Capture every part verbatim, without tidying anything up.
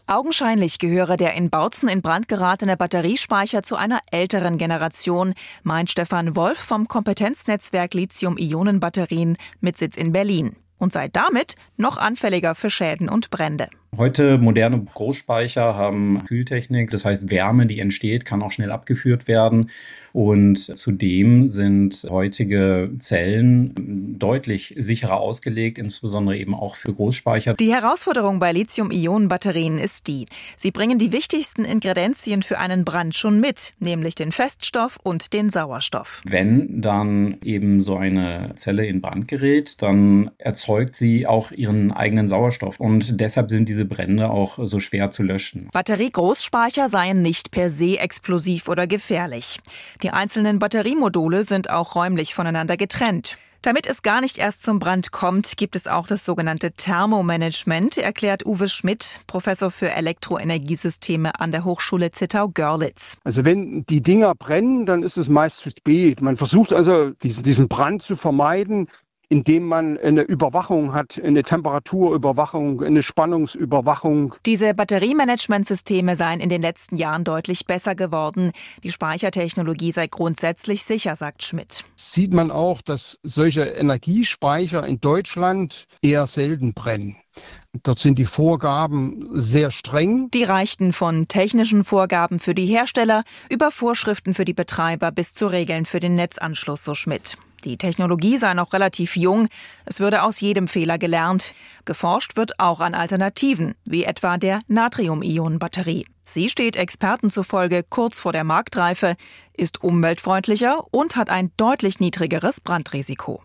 Augenscheinlich gehöre der in Bautzen in Brand geratene Batteriespeicher zu einer älteren Generation, meint Stefan Wolf vom Kompetenznetzwerk Lithium-Ionen-Batterien mit Sitz in Berlin und sei damit noch anfälliger für Schäden und Brände. Heute moderne Großspeicher haben Kühltechnik, das heißt Wärme, die entsteht, kann auch schnell abgeführt werden. Und zudem sind heutige Zellen deutlich sicherer ausgelegt, insbesondere eben auch für Großspeicher. Die Herausforderung bei Lithium-Ionen-Batterien ist die: Sie bringen die wichtigsten Ingredienzien für einen Brand schon mit, nämlich den Feststoff und den Sauerstoff. Wenn dann eben so eine Zelle in Brand gerät, dann erzeugt sie auch ihren eigenen Sauerstoff. Und deshalb sind diese Brände auch so schwer zu löschen. Batterie-Großspeicher seien nicht per se explosiv oder gefährlich. Die einzelnen Batteriemodule sind auch räumlich voneinander getrennt. Damit es gar nicht erst zum Brand kommt, gibt es auch das sogenannte Thermomanagement, erklärt Uwe Schmidt, Professor für Elektroenergiesysteme an der Hochschule Zittau-Görlitz. Also wenn die Dinger brennen, dann ist es meist zu spät. Man versucht also diesen, diesen Brand zu vermeiden, indem man eine Überwachung hat, eine Temperaturüberwachung, eine Spannungsüberwachung. Diese Batteriemanagementsysteme seien in den letzten Jahren deutlich besser geworden. Die Speichertechnologie sei grundsätzlich sicher, sagt Schmidt. Sieht man auch, dass solche Energiespeicher in Deutschland eher selten brennen. Dort sind die Vorgaben sehr streng. Die reichten von technischen Vorgaben für die Hersteller über Vorschriften für die Betreiber bis zu Regeln für den Netzanschluss, so Schmidt. Die Technologie sei noch relativ jung, es würde aus jedem Fehler gelernt. Geforscht wird auch an Alternativen, wie etwa der Natrium-Ionen-Batterie. Sie steht Experten zufolge kurz vor der Marktreife, ist umweltfreundlicher und hat ein deutlich niedrigeres Brandrisiko.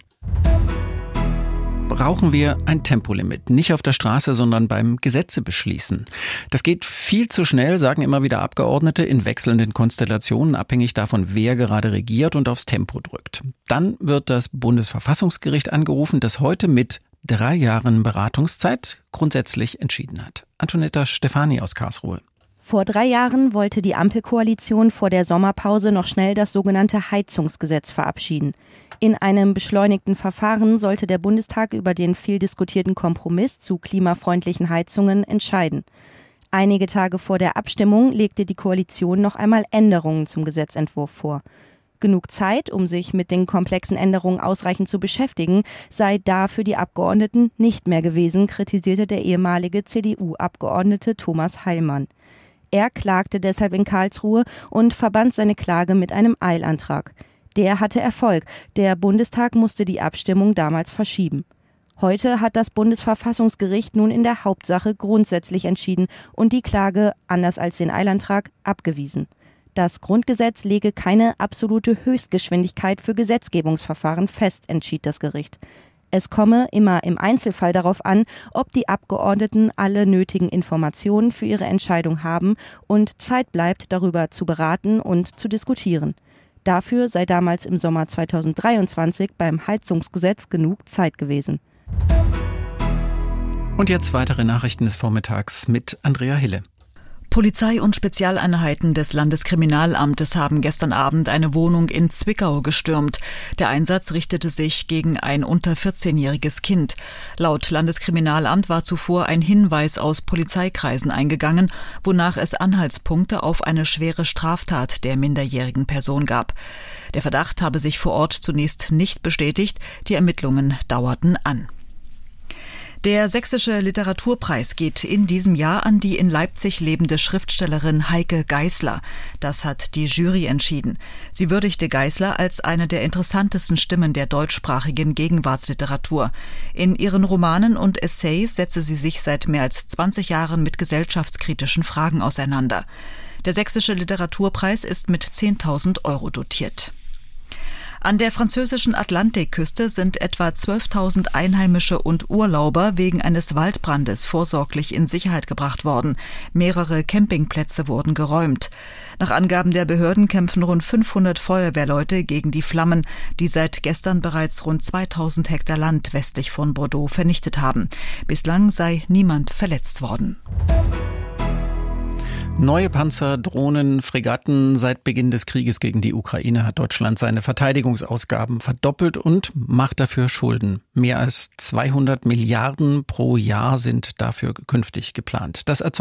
Brauchen wir ein Tempolimit. Nicht auf der Straße, sondern beim Gesetze beschließen. Das geht viel zu schnell, sagen immer wieder Abgeordnete, in wechselnden Konstellationen, abhängig davon, wer gerade regiert und aufs Tempo drückt. Dann wird das Bundesverfassungsgericht angerufen, das heute mit drei Jahren Beratungszeit grundsätzlich entschieden hat. Antonetta Stefani aus Karlsruhe. Vor drei Jahren wollte die Ampelkoalition vor der Sommerpause noch schnell das sogenannte Heizungsgesetz verabschieden. In einem beschleunigten Verfahren sollte der Bundestag über den viel diskutierten Kompromiss zu klimafreundlichen Heizungen entscheiden. Einige Tage vor der Abstimmung legte die Koalition noch einmal Änderungen zum Gesetzentwurf vor. Genug Zeit, um sich mit den komplexen Änderungen ausreichend zu beschäftigen, sei da für die Abgeordneten nicht mehr gewesen, kritisierte der ehemalige C D U-Abgeordnete Thomas Heilmann. Er klagte deshalb in Karlsruhe und verband seine Klage mit einem Eilantrag. Der hatte Erfolg. Der Bundestag musste die Abstimmung damals verschieben. Heute hat das Bundesverfassungsgericht nun in der Hauptsache grundsätzlich entschieden und die Klage, anders als den Eilantrag, abgewiesen. Das Grundgesetz lege keine absolute Höchstgeschwindigkeit für Gesetzgebungsverfahren fest, entschied das Gericht. Es komme immer im Einzelfall darauf an, ob die Abgeordneten alle nötigen Informationen für ihre Entscheidung haben und Zeit bleibt, darüber zu beraten und zu diskutieren. Dafür sei damals im Sommer zweitausenddreiundzwanzig beim Heizungsgesetz genug Zeit gewesen. Und jetzt weitere Nachrichten des Vormittags mit Andrea Hille. Polizei und Spezialeinheiten des Landeskriminalamtes haben gestern Abend eine Wohnung in Zwickau gestürmt. Der Einsatz richtete sich gegen ein unter vierzehnjähriges Kind. Laut Landeskriminalamt war zuvor ein Hinweis aus Polizeikreisen eingegangen, wonach es Anhaltspunkte auf eine schwere Straftat der minderjährigen Person gab. Der Verdacht habe sich vor Ort zunächst nicht bestätigt, die Ermittlungen dauerten an. Der Sächsische Literaturpreis geht in diesem Jahr an die in Leipzig lebende Schriftstellerin Heike Geisler. Das hat die Jury entschieden. Sie würdigte Geisler als eine der interessantesten Stimmen der deutschsprachigen Gegenwartsliteratur. In ihren Romanen und Essays setze sie sich seit mehr als zwanzig Jahren mit gesellschaftskritischen Fragen auseinander. Der Sächsische Literaturpreis ist mit zehntausend Euro dotiert. An der französischen Atlantikküste sind etwa zwölftausend Einheimische und Urlauber wegen eines Waldbrandes vorsorglich in Sicherheit gebracht worden. Mehrere Campingplätze wurden geräumt. Nach Angaben der Behörden kämpfen rund fünfhundert Feuerwehrleute gegen die Flammen, die seit gestern bereits rund zweitausend Hektar Land westlich von Bordeaux vernichtet haben. Bislang sei niemand verletzt worden. Neue Panzer, Drohnen, Fregatten. Seit Beginn des Krieges gegen die Ukraine hat Deutschland seine Verteidigungsausgaben verdoppelt und macht dafür Schulden. Mehr als zweihundert Milliarden pro Jahr sind dafür künftig geplant. Das erzeugt